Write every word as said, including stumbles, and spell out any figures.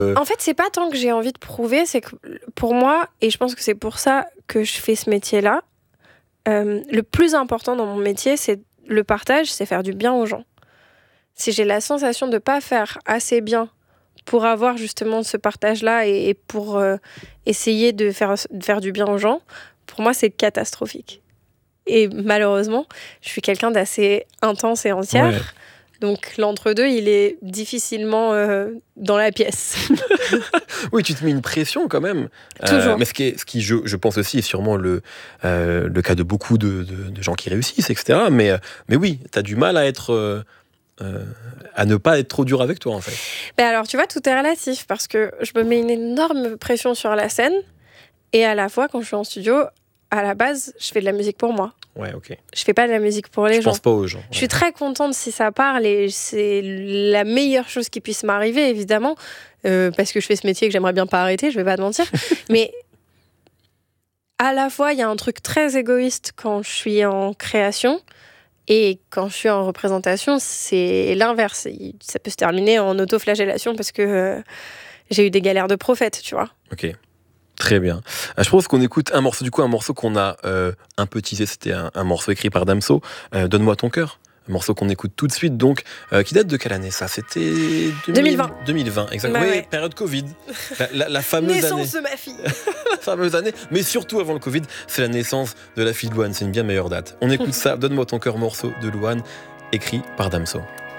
En fait, c'est pas tant que j'ai envie de prouver, c'est que pour moi, et je pense que c'est pour ça que je fais ce métier-là, euh, le plus important dans mon métier, c'est le partage, c'est faire du bien aux gens. Si j'ai la sensation de pas faire assez bien pour avoir justement ce partage-là et, et pour euh, essayer de faire, de faire du bien aux gens, pour moi, c'est catastrophique. Et malheureusement, je suis quelqu'un d'assez intense et entière. Ouais. Donc l'entre-deux, il est difficilement euh, dans la pièce. Oui, tu te mets une pression quand même. Toujours. Euh, mais ce qui, est, ce qui je, je pense aussi, est sûrement le, euh, le cas de beaucoup de, de, de gens qui réussissent, et cetera. Mais, mais oui, tu as du mal à être... Euh, euh, à ne pas être trop dur avec toi, en fait. Ben alors, tu vois, tout est relatif, parce que je me mets une énorme pression sur la scène, et à la fois, quand je suis en studio, à la base, je fais de la musique pour moi. Ouais, ok. Je fais pas de la musique pour les je gens. Je pense pas aux gens. Ouais. Je suis très contente si ça parle et c'est la meilleure chose qui puisse m'arriver, évidemment, euh, parce que je fais ce métier que j'aimerais bien pas arrêter, je vais pas te mentir. Mais à la fois, il y a un truc très égoïste quand je suis en création et quand je suis en représentation, c'est l'inverse. Ça peut se terminer en autoflagellation parce que euh, j'ai eu des galères de prophète, tu vois. Ok. Très bien. Je propose qu'on écoute un morceau, du coup, un morceau qu'on a euh, un peu teasé, c'était un, un morceau écrit par Damso, euh, Donne-moi ton cœur. Un morceau qu'on écoute tout de suite, donc, euh, qui date de quelle année ça ? C'était deux mille vingt. deux mille vingt, exactement. Bah oui, ouais. Période Covid. La, la, la fameuse naissance année. de ma fille. La fameuse année, mais surtout avant le Covid, c'est la naissance de la fille de Louane. C'est une bien meilleure date. On écoute ça, Donne-moi ton cœur, morceau de Louane, écrit par Damso.